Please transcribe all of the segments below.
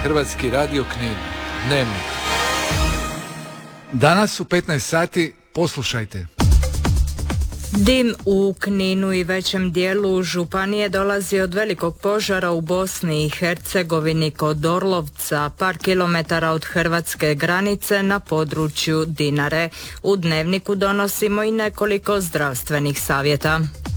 Hrvatski radio Knin. Dnevnik. Danas u 15 sati poslušajte. Dim u Kninu i većem dijelu županije dolazi od velikog požara u Bosni i Hercegovini kod Orlovca, par kilometara od hrvatske granice na području Dinare. U Dnevniku donosimo i nekoliko zdravstvenih savjeta.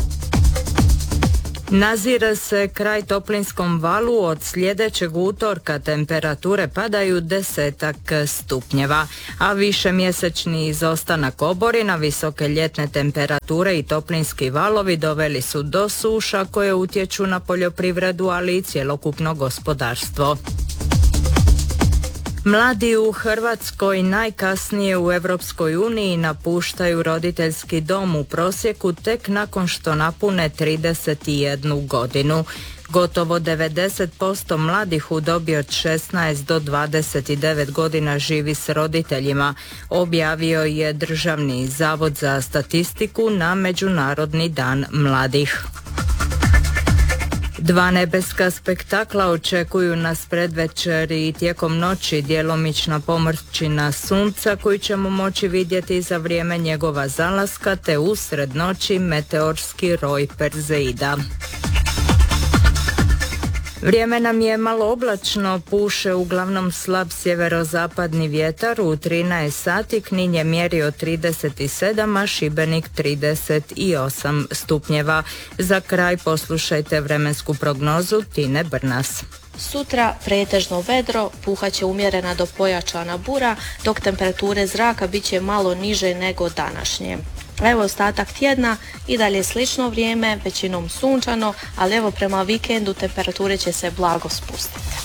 Nazire se kraj toplinskom valu, od sljedećeg utorka temperature padaju 10 stupnjeva, a višemjesečni izostanak oborina, visoke ljetne temperature i toplinski valovi doveli su do suša koje utječu na poljoprivredu, ali i cjelokupno gospodarstvo. Mladi u Hrvatskoj najkasnije u Europskoj uniji napuštaju roditeljski dom u prosjeku tek nakon što napune 31 godinu. Gotovo 90% mladih u dobi od 16 do 29 godina živi s roditeljima, objavio je Državni zavod za statistiku na Međunarodni dan mladih. 2 nebeska spektakla očekuju nas predvečer i tijekom noći, djelomična pomrčina sunca koju ćemo moći vidjeti za vrijeme njegova zalaska, te usred noći meteorski roj Perzeida. Vrijeme nam je malo oblačno, puše uglavnom slab sjeverozapadni vjetar. U 13 sati Knin je mjerio 37, a Šibenik 38 stupnjeva. Za kraj poslušajte vremensku prognozu Tine Brnas. Sutra pretežno vedro, puhaće umjerena do pojačana bura, dok temperature zraka bit će malo niže nego današnje. Evo ostatak tjedna i dalje slično vrijeme, većinom sunčano, ali evo prema vikendu temperature će se blago spustiti.